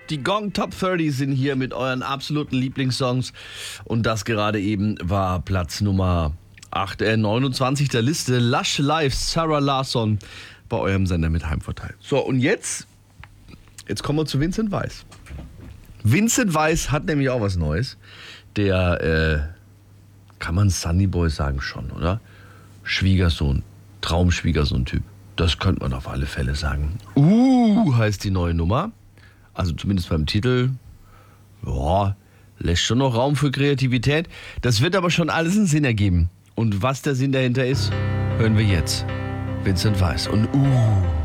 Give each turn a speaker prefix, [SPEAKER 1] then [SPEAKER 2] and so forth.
[SPEAKER 1] Die Gong Top 30 sind hier mit euren absoluten Lieblingssongs. Und das gerade eben war Platz Nummer 29 der Liste. Lush Live, Sarah Larsson bei eurem Sender mit Heimvorteil. So, und jetzt kommen wir zu Vincent Weiss. Vincent Weiss hat nämlich auch was Neues. Der, kann man Sunny Boy sagen schon, oder? Schwiegersohn, Traumschwiegersohn-Typ. Das könnte man auf alle Fälle sagen. Heißt die neue Nummer. Also zumindest beim Titel. Ja, lässt schon noch Raum für Kreativität. Das wird aber schon alles einen Sinn ergeben. Und was der Sinn dahinter ist, hören wir jetzt. Vincent Weiss und